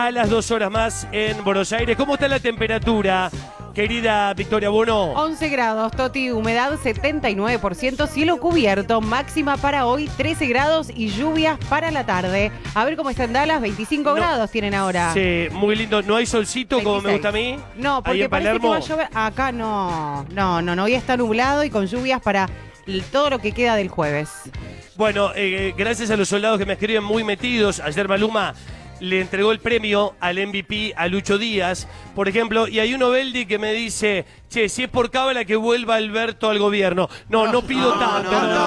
A las 2 horas más en Buenos Aires. ¿Cómo está la temperatura, querida Victoria Bono? 11 grados, Toti, humedad 79%, cielo cubierto, máxima para hoy 13 grados y lluvias para la tarde. A ver cómo está en Dallas, 25 grados tienen ahora. Sí, muy lindo. ¿No hay solcito 26. como me gusta a mí? No, porque parece que va a llover. Acá no, hoy está nublado y con lluvias para todo lo que queda del jueves. Bueno, gracias a los soldados que me escriben muy metidos. Ayer Maluma le entregó el premio al MVP a Lucho Díaz, por ejemplo, y hay uno Beldi que me dice, che, si es por cábala que vuelva Alberto al gobierno. No pido tanto.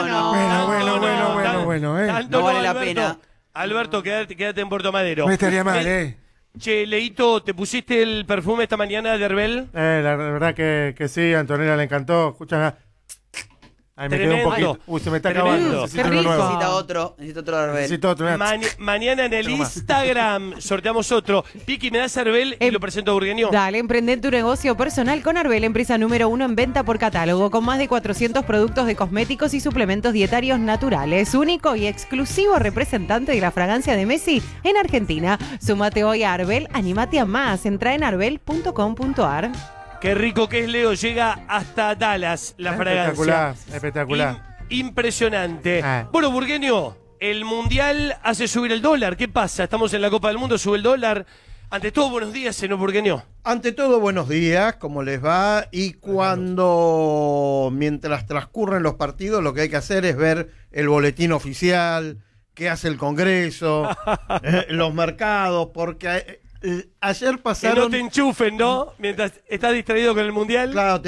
Bueno, Tanto no vale la Alberto. pena. Alberto, quédate en Puerto Madero. No estaría mal, Che, Leito, ¿te pusiste el perfume esta mañana de Herbel? La verdad que sí, a Antonella le encantó. Escucha, ahí me quedó un Tremendo. poquito. Uy, se me está Tremendo. acabando. Necesito Qué uno rico. nuevo. Necesito otro Herbel. Necesito otro. Mañana en el Otro más. Instagram sorteamos otro. Piqui, me das Herbel y lo presento a Burgueño. Dale, emprende tu negocio personal con Arbel, empresa número 1 en venta por catálogo, con más de 400 productos de cosméticos y suplementos dietarios naturales. Único y exclusivo representante de la fragancia de Messi en Argentina. Súmate hoy a Arbel, anímate a más. Entra en arbel.com.ar. Qué rico que es, Leo. Llega hasta Dallas la fragancia. Espectacular. Impresionante. Ah. Bueno, Burgueño, el Mundial hace subir el dólar. ¿Qué pasa? Estamos en la Copa del Mundo, sube el dólar. Ante todo, buenos días, señor Burgueño. Ante todo, buenos días, ¿cómo les va? Y mientras transcurren los partidos, lo que hay que hacer es ver el boletín oficial, qué hace el Congreso, los mercados, porque ayer Que pasaron... no te enchufen, ¿no? Mientras estás distraído con el Mundial. Claro,